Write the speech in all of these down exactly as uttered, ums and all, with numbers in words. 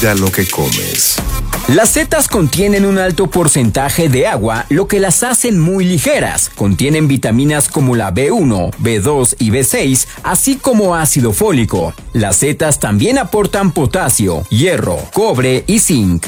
cuida lo que comes. Las setas contienen un alto porcentaje de agua, lo que las hacen muy ligeras. Contienen vitaminas como la B uno, B dos y B seis, así como ácido fólico. Las setas también aportan potasio, hierro, cobre y zinc.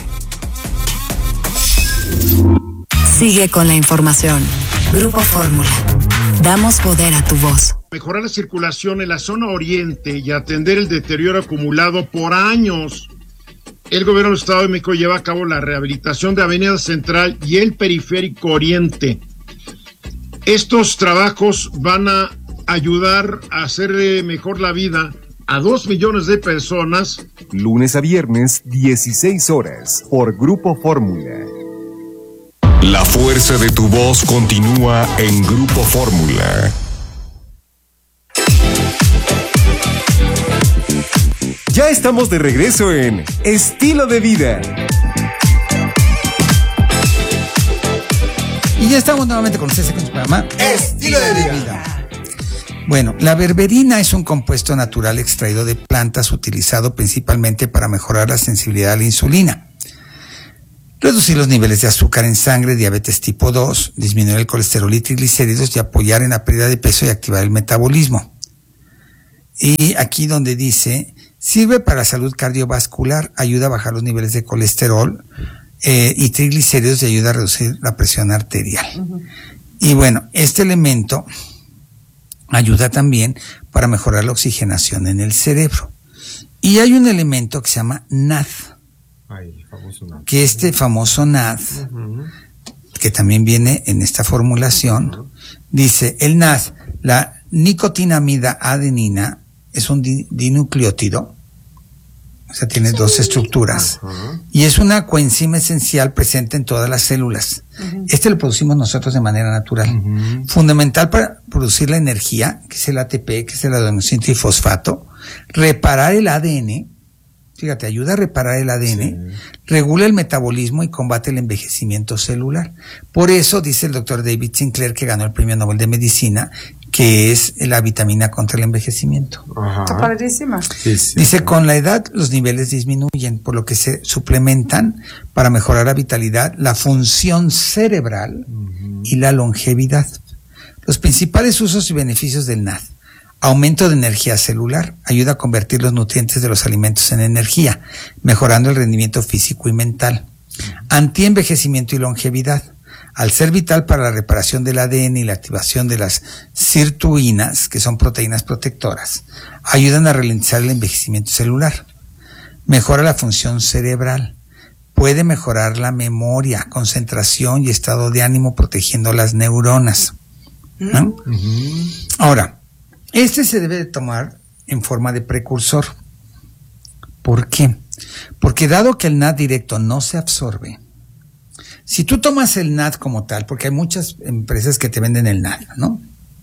Sigue con la información. Grupo Fórmula. Damos poder a tu voz. Mejorar la circulación en la zona oriente y atender el deterioro acumulado por años. El gobierno del Estado de México lleva a cabo la rehabilitación de Avenida Central y el Periférico Oriente. Estos trabajos van a ayudar a hacer mejor la vida a dos millones de personas. Lunes a viernes, dieciséis horas, por Grupo Fórmula. La fuerza de tu voz continúa en Grupo Fórmula. Ya estamos de regreso en Estilo de Vida. Y ya estamos nuevamente con ustedes con su programa Estilo de Vida. Bueno, la berberina es un compuesto natural extraído de plantas utilizado principalmente para mejorar la sensibilidad a la insulina, reducir los niveles de azúcar en sangre, diabetes tipo dos, disminuir el colesterol y triglicéridos y apoyar en la pérdida de peso y activar el metabolismo. Y aquí donde dice, sirve para la salud cardiovascular, ayuda a bajar los niveles de colesterol eh, y triglicéridos y ayuda a reducir la presión arterial. Uh-huh. Y bueno, este elemento ayuda también para mejorar la oxigenación en el cerebro. Y hay un elemento que se llama N A D, Ay, el famoso N A D. Que este famoso N A D, uh-huh, que también viene en esta formulación, uh-huh, dice el N A D, la nicotinamida adenina, es un di- dinucleótido, o sea, tiene dos estructuras, uh-huh, y es una coenzima esencial presente en todas las células. Uh-huh. Este lo producimos nosotros de manera natural. Uh-huh. Fundamental para producir la energía, que es el A T P, que es el adenosín trifosfato, reparar el A D N, fíjate, ayuda a reparar el A D N, sí, regula el metabolismo y combate el envejecimiento celular. Por eso dice el doctor David Sinclair, que ganó el premio Nobel de Medicina, que es la vitamina contra el envejecimiento. Ajá. Está padrísima. Sí, sí. Dice, con la edad los niveles disminuyen, por lo que se suplementan para mejorar la vitalidad, la función cerebral, uh-huh, y la longevidad. Los principales usos y beneficios del N A D: aumento de energía celular, ayuda a convertir los nutrientes de los alimentos en energía, mejorando el rendimiento físico y mental. Antienvejecimiento y longevidad. Al ser vital para la reparación del A D N y la activación de las sirtuinas, que son proteínas protectoras, ayudan a ralentizar el envejecimiento celular. Mejora la función cerebral. Puede mejorar la memoria, concentración y estado de ánimo, protegiendo las neuronas, ¿no? Uh-huh. Ahora, este se debe de tomar en forma de precursor. ¿Por qué? Porque dado que el N A D directo no se absorbe, si tú tomas el N A D como tal, porque hay muchas empresas que te venden el N A D, ¿no?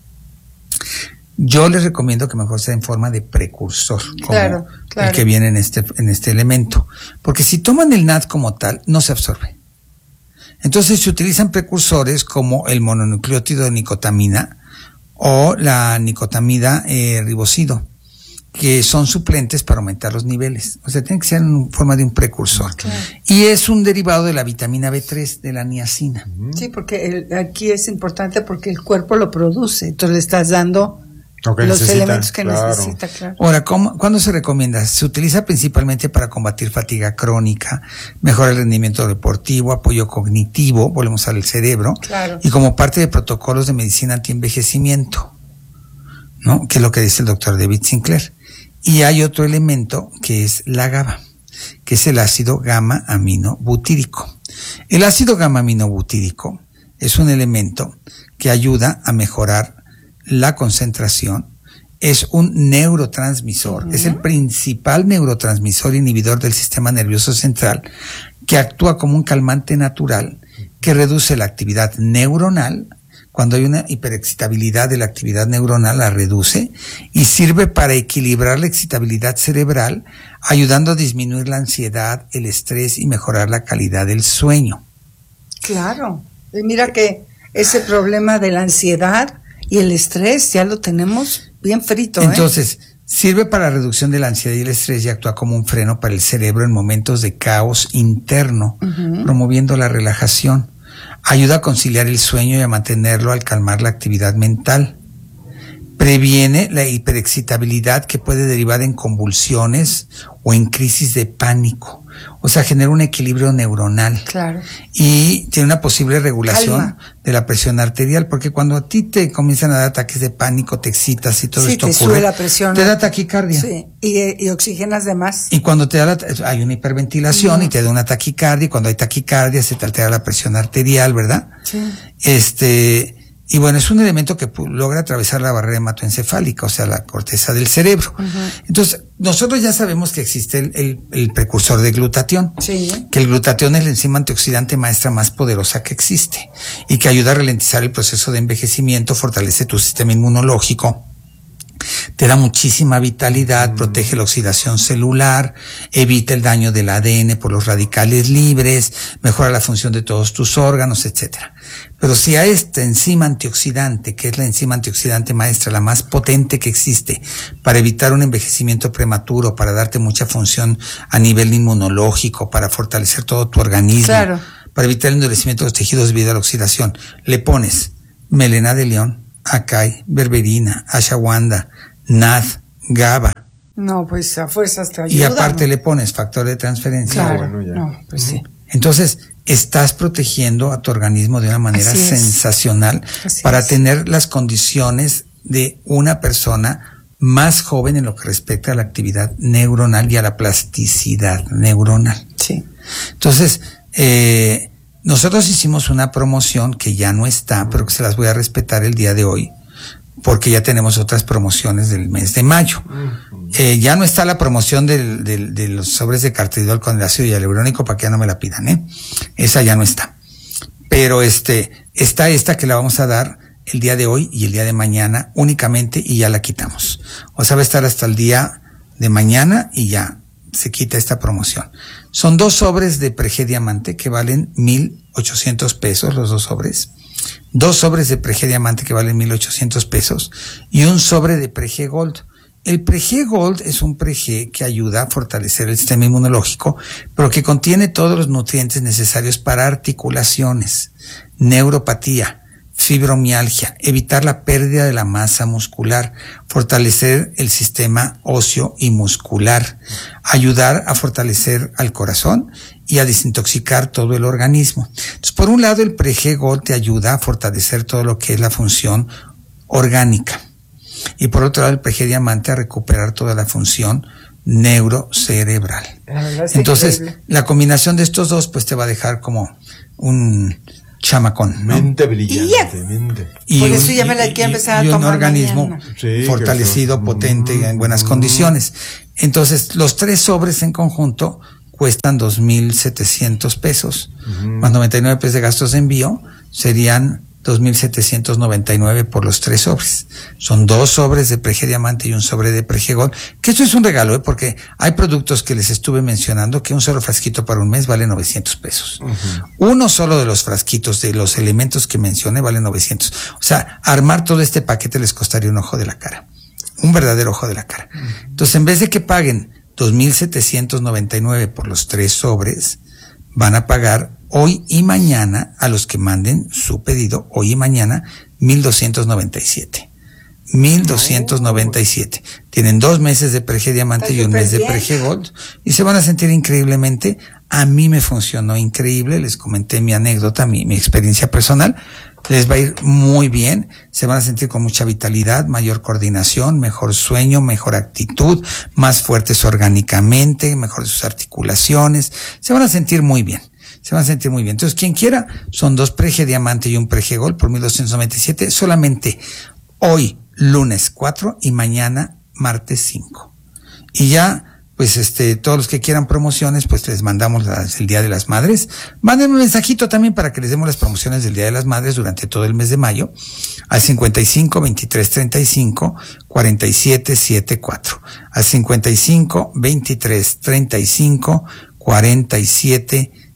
Yo les recomiendo que mejor sea en forma de precursor, como claro, claro, el que viene en este, en este elemento. Porque si toman el N A D como tal, no se absorbe. Entonces se utilizan precursores como el mononucleótido de nicotamina o la nicotamida eh, ribosido, que son suplentes para aumentar los niveles. O sea, tiene que ser en forma de un precursor. Claro. Y es un derivado de la vitamina B tres, de la niacina. Sí, porque el, aquí es importante porque el cuerpo lo produce. Entonces le estás dando los necesita, elementos que claro. necesita. Claro. Ahora, ¿cómo, ¿cuándo se recomienda? Se utiliza principalmente para combatir fatiga crónica, mejorar el rendimiento deportivo, apoyo cognitivo, volvemos al cerebro, claro, y como parte de protocolos de medicina antienvejecimiento, ¿no? Que es lo que dice el doctor David Sinclair. Y hay otro elemento que es la GABA, que es el ácido gamma-aminobutírico. El ácido gamma-aminobutírico es un elemento que ayuda a mejorar la concentración, es un neurotransmisor, uh-huh, es el principal neurotransmisor inhibidor del sistema nervioso central, que actúa como un calmante natural que reduce la actividad neuronal. Cuando hay una hiperexcitabilidad de la actividad neuronal, la reduce y sirve para equilibrar la excitabilidad cerebral, ayudando a disminuir la ansiedad, el estrés y mejorar la calidad del sueño. Claro, y mira que ese problema de la ansiedad y el estrés ya lo tenemos bien frito. Entonces, ¿eh? Sirve para la reducción de la ansiedad y el estrés y actúa como un freno para el cerebro en momentos de caos interno, uh-huh. promoviendo la relajación. Ayuda a conciliar el sueño y a mantenerlo al calmar la actividad mental. Previene la hiperexcitabilidad que puede derivar en convulsiones o en crisis de pánico. O sea, genera un equilibrio neuronal. Claro. Y tiene una posible regulación Calma. de la presión arterial, porque cuando a ti te comienzan a dar ataques de pánico, te excitas y todo sí, esto te ocurre, sube la presión, te da taquicardia. Sí, y, y oxigenas de más. Y cuando te da la, hay una hiperventilación no. y te da una taquicardia, y cuando hay taquicardia se te altera la presión arterial, ¿verdad? Sí. Este... Y bueno, es un elemento que logra atravesar la barrera hematoencefálica, o sea, la corteza del cerebro. Uh-huh. Entonces, nosotros ya sabemos que existe el, el, el precursor de glutatión. Sí. Que el glutatión es la enzima antioxidante maestra más poderosa que existe y que ayuda a ralentizar el proceso de envejecimiento, fortalece tu sistema inmunológico, te da muchísima vitalidad, mm. protege la oxidación celular, evita el daño del A D N por los radicales libres, mejora la función de todos tus órganos, etcétera. Pero si a esta enzima antioxidante, que es la enzima antioxidante maestra, la más potente que existe, para evitar un envejecimiento prematuro, para darte mucha función a nivel inmunológico, para fortalecer todo tu organismo, claro. para evitar el endurecimiento de los tejidos debido a la oxidación, le pones melena de león, acai, berberina, ashwagandha, nad, gaba. No, pues a fuerzas te ayuda. Y aparte, ¿no?, le pones factor de transferencia. Claro, bueno, ya. no, pues sí. Entonces, estás protegiendo a tu organismo de una manera Así sensacional Así para es. tener las condiciones de una persona más joven en lo que respecta a la actividad neuronal y a la plasticidad neuronal. Sí. Entonces, eh, nosotros hicimos una promoción que ya no está, pero que se las voy a respetar el día de hoy, porque ya tenemos otras promociones del mes de mayo. Uh-huh. Eh, ya no está la promoción del, del, de los sobres de cartidol con el ácido hialurónico, para que ya no me la pidan, ¿eh? Esa ya no está. Pero este, está esta que la vamos a dar el día de hoy y el día de mañana únicamente, y ya la quitamos. O sea, va a estar hasta el día de mañana y ya se quita esta promoción. Son dos sobres de Prege Diamante que valen mil ochocientos pesos, los dos sobres. Dos sobres de Prege Diamante que valen mil ochocientos pesos y un sobre de Prege Gold. El Prege Gold es un Prege que ayuda a fortalecer el sistema inmunológico, pero que contiene todos los nutrientes necesarios para articulaciones, neuropatía, fibromialgia, evitar la pérdida de la masa muscular, fortalecer el sistema óseo y muscular, ayudar a fortalecer al corazón y a desintoxicar todo el organismo. Entonces, por un lado, el Prege Gold te ayuda a fortalecer todo lo que es la función orgánica. Y por otro lado, el Prege Diamante a recuperar toda la función neurocerebral. Entonces, increíble. La combinación de estos dos, pues te va a dejar como un chamacón, ¿no? Mente brillante, mente. Y por un, eso ya me la quiero empezar a y un tomar organismo sí, fortalecido, eso. potente, mm, en buenas mm. condiciones. Entonces, los tres sobres en conjunto cuestan dos mil setecientos pesos, mm. más noventa y nueve pesos de gastos de envío, serían dos mil setecientos noventa y nueve por los tres sobres. Son dos sobres de Prege Diamante y un sobre de Prege Gold, que eso es un regalo, ¿eh? Porque hay productos que les estuve mencionando que un solo frasquito para un mes vale novecientos pesos. Uh-huh. Uno solo de los frasquitos de los elementos que mencioné vale novecientos. O sea, armar todo este paquete les costaría un ojo de la cara. Un verdadero ojo de la cara. Uh-huh. Entonces, en vez de que paguen dos mil setecientos noventa y nueve por los tres sobres, van a pagar hoy y mañana, a los que manden su pedido, hoy y mañana, mil doscientos noventa y siete. mil doscientos noventa y siete. Tienen dos meses de Prege Diamante y un mes de Prege Gold y se van a sentir increíblemente. A mí me funcionó increíble, les comenté mi anécdota, mi, mi experiencia personal. Les va a ir muy bien, se van a sentir con mucha vitalidad, mayor coordinación, mejor sueño, mejor actitud, más fuertes orgánicamente, mejor sus articulaciones, se van a sentir muy bien. Se van a sentir muy bien. Entonces, quien quiera, son dos Prege Diamante y un Prege Gold por mil doscientos noventa y siete, solamente hoy, lunes cuatro, y mañana, martes cinco. Y ya, pues este, todos los que quieran promociones, pues les mandamos las, el Día de las Madres. Mándenme un mensajito también para que les demos las promociones del Día de las Madres durante todo el mes de mayo, al cincuenta y cinco, veintitrés, treinta y cinco, cuarenta y siete, setenta y cuatro. Al cincuenta y cinco, veintitrés, treinta y cinco, cuarenta y siete,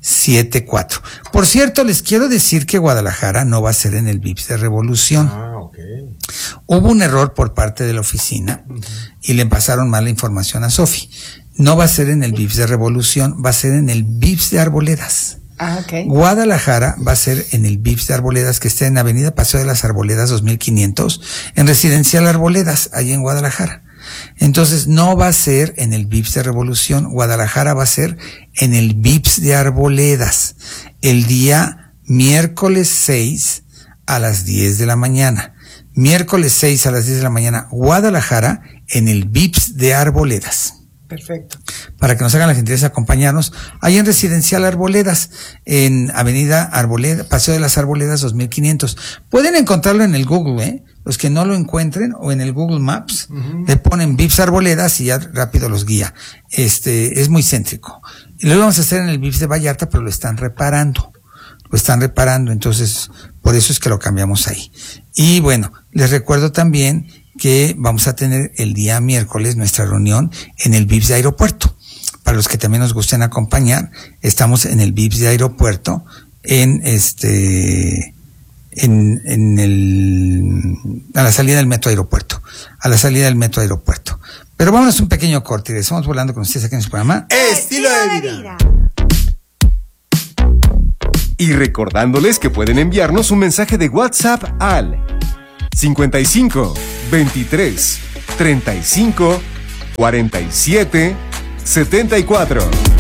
siete cuatro. Por cierto, les quiero decir que Guadalajara no va a ser en el V I P S de Revolución. Ah, ok. Hubo un error por parte de la oficina uh-huh. y le pasaron mal la información a Sofi. No va a ser en el V I P S de Revolución, va a ser en el V I P S de Arboledas. Ah, ok. Guadalajara va a ser en el V I P S de Arboledas, que está en Avenida Paseo de las Arboledas dos mil quinientos, en Residencial Arboledas, ahí en Guadalajara. Entonces no va a ser en el V I P S de Revolución, Guadalajara va a ser en el V I P S de Arboledas, el día miércoles seis a las diez de la mañana. Miércoles seis a las diez de la mañana, Guadalajara en el V I P S de Arboledas. Perfecto. Para que nos hagan la gentileza de acompañarnos, ahí en Residencial Arboledas, en Avenida Arboleda, Paseo de las Arboledas dos mil quinientos. Pueden encontrarlo en el Google, ¿eh? Los que no lo encuentren, o en el Google Maps, uh-huh. le ponen V I P S Arboledas y ya rápido los guía. Este, es muy céntrico. Y lo vamos a hacer en el V I P S de Vallarta, pero lo están reparando. Lo están reparando, entonces, por eso es que lo cambiamos ahí. Y bueno, les recuerdo también que vamos a tener el día miércoles nuestra reunión en el V I P S de Aeropuerto. Para los que también nos gusten acompañar, estamos en el V I P S de Aeropuerto, en este, en, en el, a la salida del Metro Aeropuerto, a la salida del Metro Aeropuerto. Pero vámonos un pequeño corte y estamos volando con ustedes aquí en su programa Estilo de Vida. Y recordándoles que pueden enviarnos un mensaje de WhatsApp al cincuenta y cinco, veintitrés, treinta y cinco, cuarenta y siete, setenta y cuatro.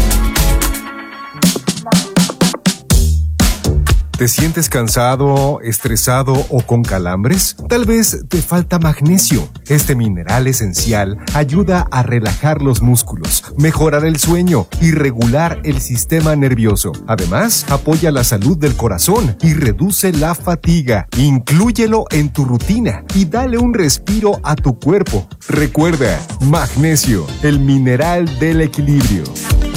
¿Te sientes cansado, estresado o con calambres? Tal vez te falta magnesio. Este mineral esencial ayuda a relajar los músculos, mejorar el sueño y regular el sistema nervioso. Además, apoya la salud del corazón y reduce la fatiga. Inclúyelo en tu rutina y dale un respiro a tu cuerpo. Recuerda, magnesio, el mineral del equilibrio.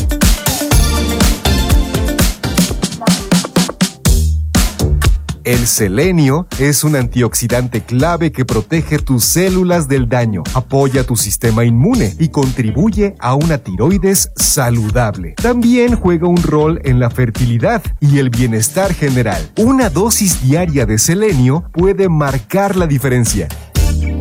El selenio es un antioxidante clave que protege tus células del daño, apoya tu sistema inmune y contribuye a una tiroides saludable. También juega un rol en la fertilidad y el bienestar general. Una dosis diaria de selenio puede marcar la diferencia.